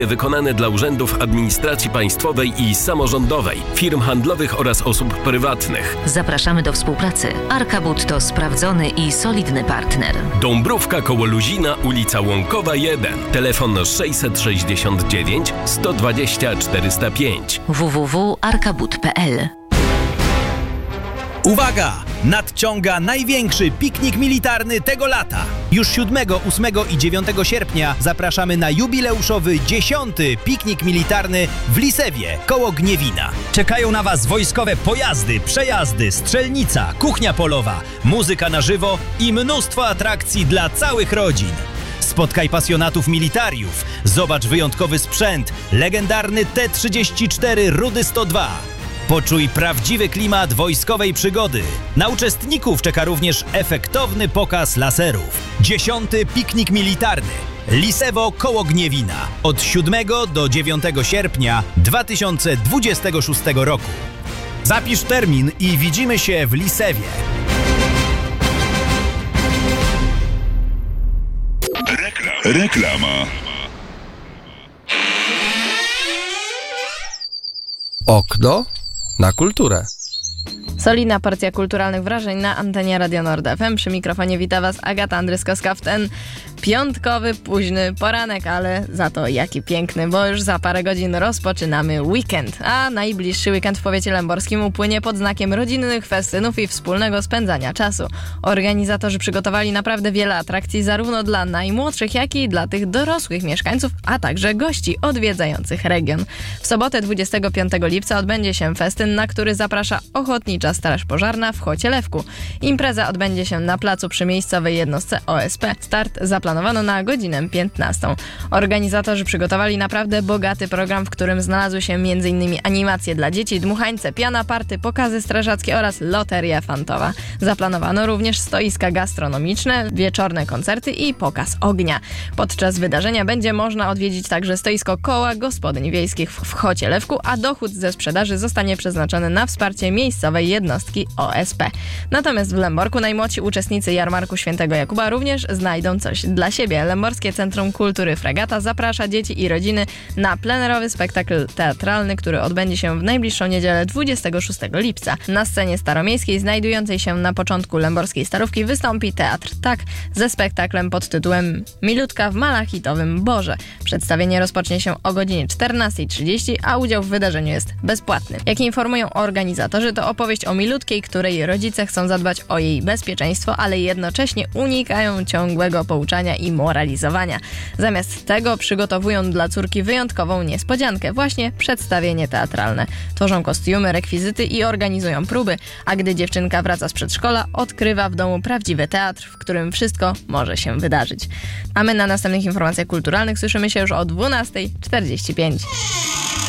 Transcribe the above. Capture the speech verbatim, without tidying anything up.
wykonane dla urzędów administracji państwowej i samorządowej, firm handlowych oraz osób prywatnych. Zapraszamy do współpracy. Arkabut to sprawdzony i solidny partner. Dąbrówka koło Luzina, ulica Łąkowa jeden. Telefon sześćset sześćdziesiąt dziewięć sto dwadzieścia czterysta pięć. w w w kropka arkabut kropka p l. Uwaga! Nadciąga największy piknik militarny tego lata. Już siódmego, ósmego i dziewiątego sierpnia zapraszamy na jubileuszowy dziesiąty piknik militarny w Lisewie, koło Gniewina. Czekają na Was wojskowe pojazdy, przejazdy, strzelnica, kuchnia polowa, muzyka na żywo i mnóstwo atrakcji dla całych rodzin. Spotkaj pasjonatów militariów, zobacz wyjątkowy sprzęt, legendarny T trzydzieści cztery Rudy sto dwa. Poczuj prawdziwy klimat wojskowej przygody. Na uczestników czeka również efektowny pokaz laserów. Dziesiąty piknik militarny. Lisewo koło Gniewina. Od siódmego do dziewiątego sierpnia dwa tysiące dwudziestego szóstego roku. Zapisz termin i widzimy się w Lisewie. Reklama. Okno na kulturę. Solidna porcja kulturalnych wrażeń na antenie Radio Nord F M. Przy mikrofonie wita Was Agata Andryskowska w ten piątkowy, późny poranek, ale za to jaki piękny, bo już za parę godzin rozpoczynamy weekend. A najbliższy weekend w powiecie lęborskim upłynie pod znakiem rodzinnych festynów i wspólnego spędzania czasu. Organizatorzy przygotowali naprawdę wiele atrakcji zarówno dla najmłodszych, jak i dla tych dorosłych mieszkańców, a także gości odwiedzających region. W sobotę dwudziestego piątego lipca odbędzie się festyn, na który zaprasza Ochotnicza Straż Pożarna w Chocielewku. Impreza odbędzie się na placu przy miejscowej jednostce O S P. Start zaplanowano na godzinę piętnastą. Organizatorzy przygotowali naprawdę bogaty program, w którym znalazły się między innymi animacje dla dzieci, dmuchańce, piana party, pokazy strażackie oraz loteria fantowa. Zaplanowano również stoiska gastronomiczne, wieczorne koncerty i pokaz ognia. Podczas wydarzenia będzie można odwiedzić także stoisko koła gospodyń wiejskich w Chocielewku, a dochód ze sprzedaży zostanie przeznaczony na wsparcie miejscowej jednostki O S P. Natomiast w Lęborku najmłodsi uczestnicy Jarmarku Świętego Jakuba również znajdą coś dla siebie. Lęborskie Centrum Kultury Fregata zaprasza dzieci i rodziny na plenerowy spektakl teatralny, który odbędzie się w najbliższą niedzielę dwudziestego szóstego lipca. Na scenie staromiejskiej znajdującej się na początku lęborskiej Starówki wystąpi Teatr Tak ze spektaklem pod tytułem Milutka w malachitowym Boże. Przedstawienie rozpocznie się o godzinie czternastej trzydzieści, a udział w wydarzeniu jest bezpłatny. Jak informują organizatorzy, to opowieść o Milutkiej, której rodzice chcą zadbać o jej bezpieczeństwo, ale jednocześnie unikają ciągłego pouczania i moralizowania. Zamiast tego przygotowują dla córki wyjątkową niespodziankę, właśnie przedstawienie teatralne. Tworzą kostiumy, rekwizyty i organizują próby, a gdy dziewczynka wraca z przedszkola, odkrywa w domu prawdziwy teatr, w którym wszystko może się wydarzyć. A my na następnych informacjach kulturalnych słyszymy się już o dwunastej czterdzieści pięć.